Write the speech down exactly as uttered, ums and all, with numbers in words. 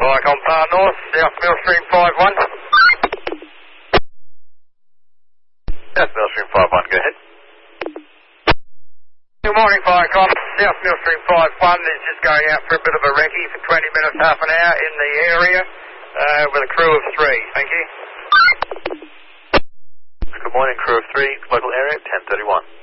Viacom Power North, South Millstream five one. South Millstream five one, go ahead. Good morning, Viacom. South Millstream five one is just going out for a bit of a recce for twenty minutes, half an hour in the area uh, with a crew of three. Thank you. Good morning, crew of three, local area, ten thirty-one.